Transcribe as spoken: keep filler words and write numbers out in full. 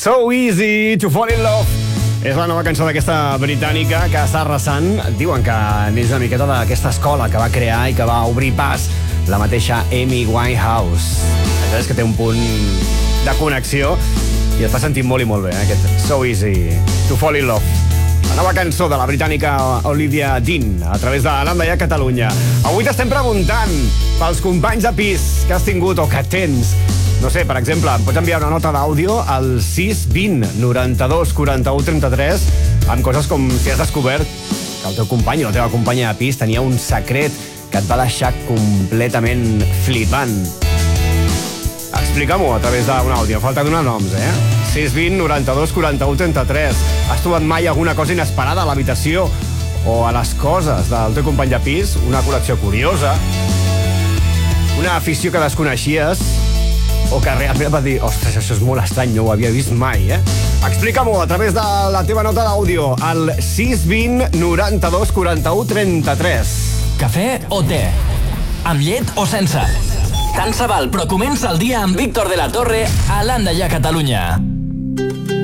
So Easy to Fall in Love. És la nova cançó d'aquesta britànica que està arrasant. Diuen que n'és una miqueta d'aquesta escola que va crear i que va obrir pas la mateixa Amy Winehouse. És que té un punt de connexió i et fa sentir molt i molt bé, eh? Aquest So Easy to Fall in Love. La nova cançó de la britànica Olivia Dean a través de l'Anda i a Catalunya. Avui t'estem preguntant pels companys de pis que has tingut o que tens. No sé, per exemple, em pots enviar una nota d'àudio al sis vint noranta-dos quaranta-u trenta-tres amb coses com si has descobert que el teu company o la teva companya de pis tenia un secret que et va deixar completament flipant. Explica-m'ho a través d'un àudio. Falta donar noms, eh? sis vint noranta-dos quaranta-u trenta-tres. Has trobat mai alguna cosa inesperada a l'habitació o a les coses del teu company de pis? Una col·lecció curiosa? Una afició que desconeixies? O que realment va dir, ostres, això és molt estrany, no ho havia vist mai, eh? Explica-m'ho a través de la teva nota d'àudio al sis vint noranta-dos quaranta-u trenta-tres. Cafè o te? Amb llet o sense? Tant se val, però comença el dia amb Víctor de la Torre a l'Anda i a Catalunya.